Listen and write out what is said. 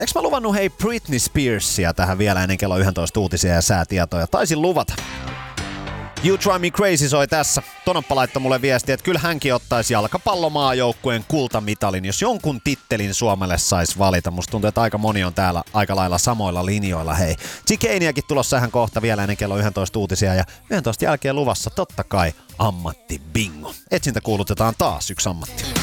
Eikö mä luvannut hei Britney Spearsia tähän vielä ennen kello 11 uutisia ja säätietoja? Taisin luvata. You Drive Me Crazy soi tässä. Tonoppa laittoi mulle viestiä, että kyllä hänkin ottaisi jalkapallomaajoukkueen kultamitalin, jos jonkun tittelin Suomelle saisi valita. Musta tuntuu, että aika moni on täällä aika lailla samoilla linjoilla. Hei, Chicaniakin tulossa ihan kohta vielä ennen kello 11 uutisia ja 11 jälkeen luvassa totta kai ammattibingo. Etsintä kuulutetaan taas yksi ammatti.